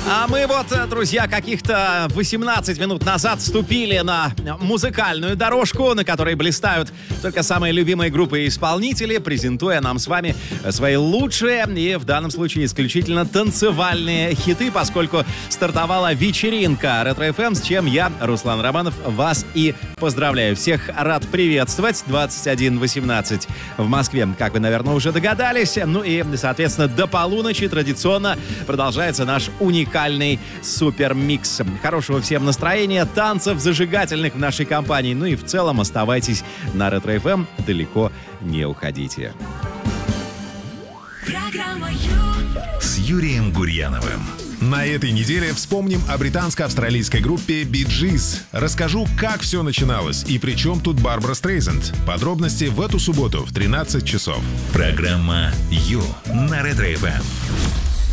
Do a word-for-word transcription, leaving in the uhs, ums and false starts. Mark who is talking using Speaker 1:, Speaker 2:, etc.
Speaker 1: А мы вот, друзья, каких-то восемнадцать минут назад вступили на музыкальную дорожку, на которой блистают только самые любимые группы и исполнители, презентуя нам с вами свои лучшие и в данном случае исключительно танцевальные хиты, поскольку стартовала вечеринка Ретро-эф эм, с чем я, Руслан Романов, вас и поздравляю. Всех рад приветствовать. двадцать один восемнадцать в Москве, как вы, наверное, уже догадались. Ну и, соответственно, до полуночи традиционно продолжается наш уникальный супермикс. Хорошего всем настроения, танцев зажигательных в нашей компании. Ну и в целом оставайтесь на Ретро-эф эм, далеко не уходите.
Speaker 2: Программа Ю
Speaker 3: с Юрием Гурьяновым. На этой неделе вспомним о британско-австралийской группе Bee Gees. Расскажу, как все начиналось и при чем тут Барбара Стрейзанд. Подробности в эту субботу в тринадцать часов.
Speaker 4: Программа Ю на Ретро-эф эм.